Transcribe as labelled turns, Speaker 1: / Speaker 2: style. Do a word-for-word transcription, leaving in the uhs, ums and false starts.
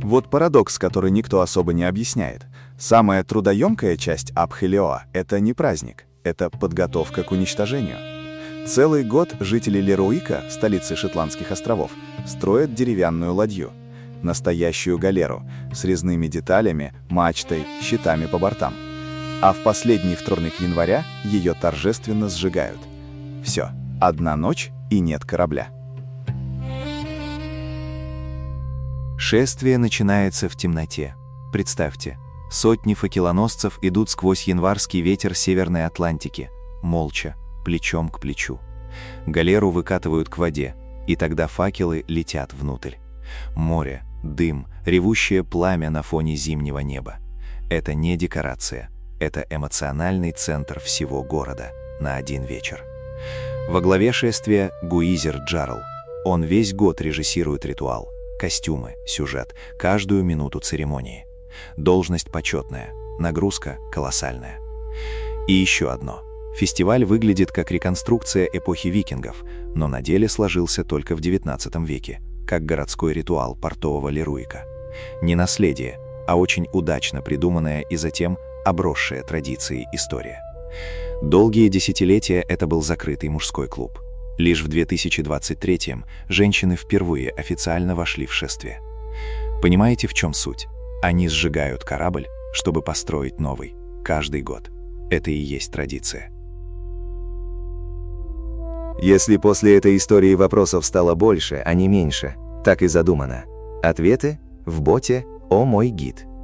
Speaker 1: Вот парадокс, который никто особо не объясняет. Самая трудоемкая часть Абхелиоа — это не праздник, это подготовка к уничтожению. Целый год жители Леруика, столицы Шетландских островов, строят деревянную ладью. Настоящую галеру с резными деталями, мачтой, щитами по бортам. А в последний вторник января ее торжественно сжигают. Все, одна ночь и нет корабля.
Speaker 2: Шествие начинается в темноте. Представьте, сотни факелоносцев идут сквозь январский ветер Северной Атлантики, молча, плечом к плечу. Галеру выкатывают к воде, и тогда факелы летят внутрь. Море, дым, ревущее пламя на фоне зимнего неба. Это не декорация, это эмоциональный центр всего города на один вечер. Во главе шествия Гуизер Джарл. Он весь год режиссирует ритуал. Костюмы, сюжет, каждую минуту церемонии. Должность почетная, нагрузка колоссальная. И еще одно. Фестиваль выглядит как реконструкция эпохи викингов, но на деле сложился только в девятнадцатом веке, как городской ритуал портового Леруика. Не наследие, а очень удачно придуманная и затем обросшая традицией история. Долгие десятилетия это был закрытый мужской клуб. Лишь в две тысячи двадцать третьем женщины впервые официально вошли в шествие. Понимаете, в чем суть? Они сжигают корабль, чтобы построить новый, каждый год. Это и есть традиция.
Speaker 3: Если после этой истории вопросов стало больше, а не меньше, так и задумано. Ответы в боте «О мой гид».